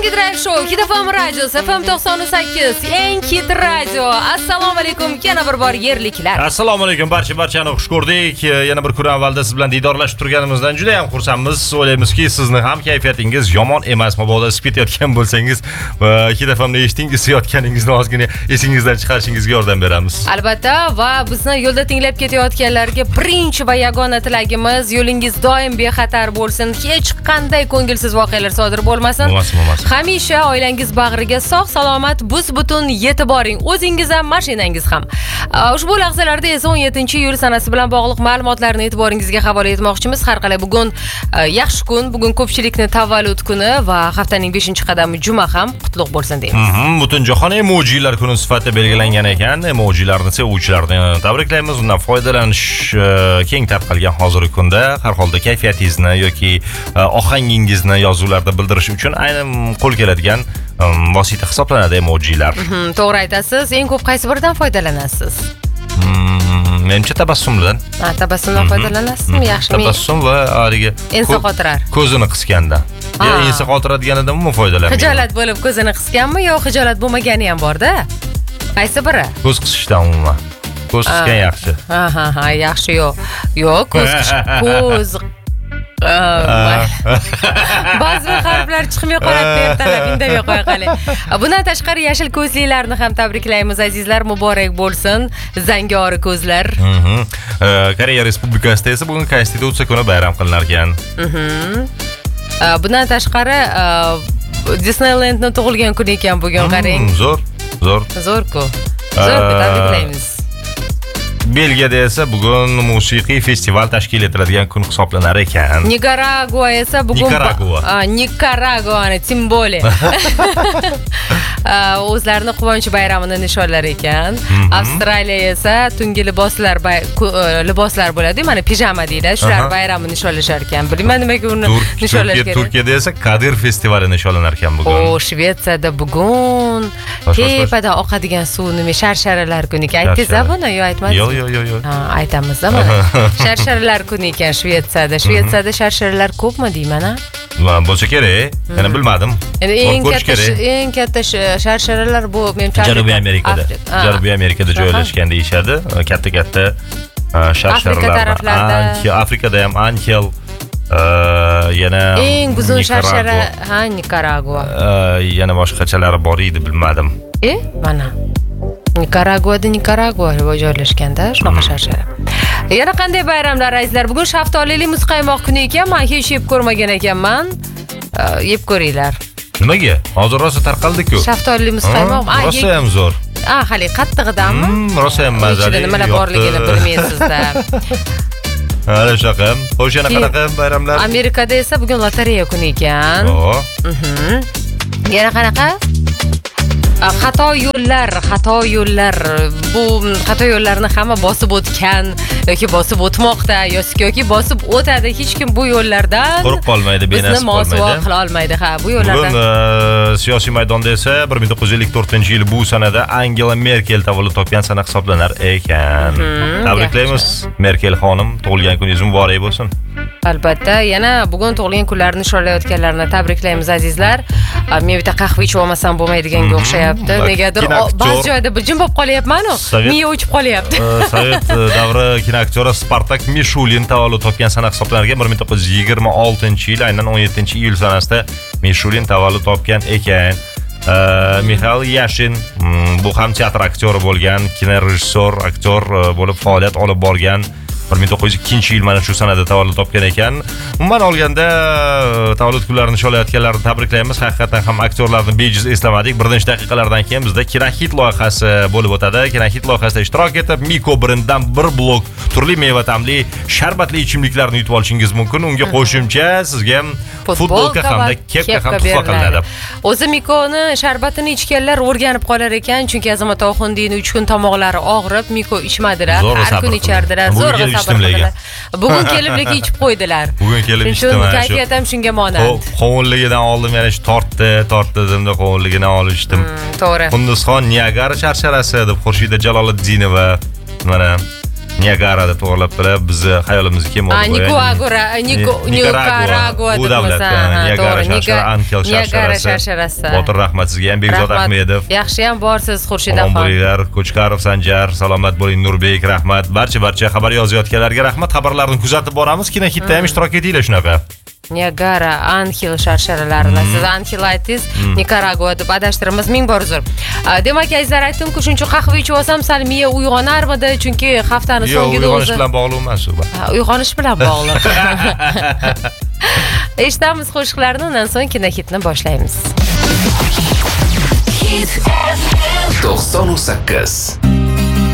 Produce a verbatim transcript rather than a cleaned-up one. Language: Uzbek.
Yangi Drive Show, Hit F M Radiosi, F M to'qson sakkiz, eng hit radio. Assalomu alaykum, yana bir bor yerliklar. Assalomu alaykum, barcha barchani xush ko'rdik. Yana bir kun avvalda siz bilan diydorlashib turganimizdan juda ham xursandmiz. O'ylaymizki, sizni ham kayfiyatingiz yomon emas. Mabodo sip ketayotgan bo'lsangiz, Hit F M'ni eshitingiz, yotganingizni ozgina esingizdan chiqarishingizga yordam beramiz. Albatta, va bizni yo'lda tinglab ketayotganlarga birinchi va yagona tilagimiz yo'lingiz doim bexatar bo'lsin, hech qanday ko'ngilsiz voqealar sodir bo'lmasin. Hamisha oilangiz bag'riga sog' salomat bus-butun yetib boring. O'zingiz ham, mashinangiz ham. Ushbu lahzalarda esa o'n yettinchi iyul sanasi bilan bog'liq ma'lumotlarni e'tiboringizga havola etmoqchimiz. Har qalay bugun yaxshi kun, bugun ko'pchilikni tavallud kuni va haftaning beshinchi qadami juma ham qutlug' bo'lsin deymiz. Butun jahon emojilar kuni sifatida belgilangan ekan. Emojilarni sevuvchilarni tabriklaymiz. Undan foydalanish keng tarqalgan hozirgi kunda. Har holda kayfiyatingizni yoki ohangingizni yozuvlarda bildirish uchun aynan qo'l keladigan vosita hisoblanadi emojilar. To'g'ri aytasiz. Eng ko'p qaysi biridan foydalanasiz? Menimcha tabassumdan. Ha, tabassumdan foydalanasizmi? Yaxshi. Tabassum va ariga ensa qotirar. Ko'zini qisganda. Ya ensa qotiradiganidan umuman foydalanmaydi. Hijolat bo'lib ko'zini qisganmi yo hijolat bo'lmagani ham bor-da? Qaysi biri? Ko'z qisishdan umuman. Ko'z qisgan yaxshi. Ha ha ha, yaxshi yo'q. Yo'q, ko'z ko'z ba'zi harflar chiqmay qoladi deb talab indamay qo'ya qoling. Bundan tashqari yashil ko'zlilarni ham tabriklaymiz azizlar, muborak bo'lsin zangori ko'zlar. Koreya Respublikasida esa bugun Konstitutsiya kuni bayram qilinar ekan. Bundan tashqari Disneylandni tug'ilgan kuni ekan bugun, qarang. Zo'r, zo'r. Zo'r-ku. Zo'r, tabriklaymiz. Belgiyada esa bugun musiqiy festival tashkil etiladigan kun hisoblanar ekan. Nikaragua esa bugun Nikaragua. Nikaraguani simboli. O'zlarining quvonch bayramini nishonlar ekan. Avstraliya esa tungi liboslar liboslar bo'ladi, mana pijama deydi. Shular bayramini nishonlashar ekan. Bilmayman nimaga uni nishonlash kerak. Turkiyada esa Kadir festivali nishonlanar ekan bugun. O, Shvetsiyada bugun tepada oqadigan suv nima sharsharalar kuniga aytdingiz-a buni yo aytmadingiz? Yo'q, yo'q, yo'q. Ha, aytamiz-da mana. Sharsharalar kuni ekan Shvetsiyada. Shvetsiyada sharsharalar ko'pmi deyman-a? Bo'lsa kerak, yana bilmadim. Endi eng katta eng katta sharsharalar bu menimcha Janubiy Amerikada. Janubiy Amerikada joylashgan deyshadi. Katta-katta sharsharalar. Afrikada ham Ankel, yana eng buzun sharshara ha Nikaragua. Yana boshqachalari bor edi, bilmadim. E, mana. Nikaraguada Nikaragua joylashganda shunaqa sharshara. Yana qanday bayramlar azizlar? Bugun shaftolili muzqaymoq kuni ekan. Men hech yeb ko'rmagan ekanman. Yeb ko'ringlar. Nimaga? Hozir rosa tarqaldi-ku. Shaftolili muzqaymoq. Rosa ham zo'r. Ah, hali qattig'idanmi? Rosa ham mazali. Nimalar borligini bilmaysiz-da. Hali shunaqa. Xo'sh, yana qanaqa bayramlar? Amerikada esa bugun lotereya kuni ekan. Yana qanaqa? Xato yo'llar, xato yo'llar. Bu xato yo'llarni hamma bosib o'tgan yoki bosib o'tmoqda yoki bosib o'tadi. Hech kim bu yo'llardan quruq qolmaydi, benasib qolmaydi. Bizni qila olmaydi. Ha, bu yo'llardan. Bugun siyosiy maydonda esa bir ming to'qqiz yuz ellik to'rtinchi yil bu sanada Angela Merkel tavallud topgan sana hisoblanar ekan. Tabriklaymiz Merkel xonim, tug'ilgan kuningiz muborak bo'lsin. Albatta, yana bugun tug'ilgan kunlarini nishonlayotganlarni tabriklaymiz azizlar. Men bitta qahva ichib olmasam bo'lmaydiganga o'xshayapti. Negadir ba'zi joyda jim bo'lib qolyapman-ku. Miya o'chib qolyapti. Sovet davri kinoaktyori Spartak Mishulin tavallud topgan sana hisoblanarkan. bir ming to'qqiz yuz yigirma oltinchi yil, aynan o'n yettinchi iyul sanasida Mishulin tavallud topgan ekan. Mikhail Yashin bu ham teatr aktyori bo'lgan, kinorejissor, aktyor bo'lib faoliyat olib borgan. bir ming to'qqiz yuz ikkinchi yil mana shu sanada tavallud topgan ekan. Umuman olganda tavallud kunlarini nishonlayotganlarni tabriklaymiz. Haqiqatan ham aktyorlarni bejiz eslamadik. Bir necha daqiqalardan keyin bizda Kinohit loyihasi bo'lib o'tadi. Kinohit loyihasida ishtirok etib, Miko brendidan bir blok turli meva ta'mli sharbatli ichimliklarni yutib olishingiz mumkin. Unga qo'shimcha sizga futbolka hamda kepka ham tuhfa qilinadi. O'zi Mikoni sharbatini ichganlar o'rganib qolar ekan, chunki Azamat Oxundiyning uch kun tomoqlari og'rib, Miko ichmadilar, har kun ichardilar. Zo'rg'a bugun kelib lekin ichib qo'ydilar. Bugun kelib ichdim. Kayfiyat ham shunga monand. Qovunligidan oldim, yana shu tortdi, tortdimda qovunligidan olib ichdim. To'g'ri. Hindiston Niagara sharsharasi deb Xurshida Jaloliddinova mana Niagarada to'g'rilabdilar. Bizni xayolimizga kelmadi. Nikaragua, Nikaragua bu davlat. Niagara sharshara, Ankel sharsharasi. Botir rahmat sizga ham, Bekzod Ahmedov. Yaxshi ham borsiz, Xurshidxon. Omon bo'linglar, Ko'chkarov Sanjar, salomat bo'ling, Nurbek, rahmat. Barcha-barcha xabar yozayotganlarga rahmat. Xabarlarni kuzatib boramiz. Kinohitda ham ishtirok etinglar shunaqa. Niagara, Anhel sharsharalarida. Siz Anhel aytdingiz, Nikaragua deb adashtiramiz. Ming bor uzr. Demak, azizlar, aytdim-ku, shuncha qahva ichib olsam sal miya uyg'onarmidi, chunki haftani so'ngida o'zi. Uyg'onish bilan bog'liq emas u. Uyg'onish bilan bog'liq. Eshitamiz qo'shiqlarni, undan so'ng kinohitni boshlaymiz. to'qson sakkiz